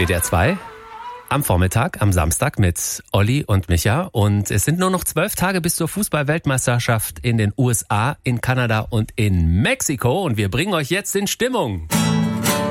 WDR 2 am Vormittag, am Samstag mit Olli und Micha. Und es sind nur noch 12 Tage bis zur Fußball-Weltmeisterschaft in den USA, in Kanada und in Mexiko. Und wir bringen euch jetzt in Stimmung.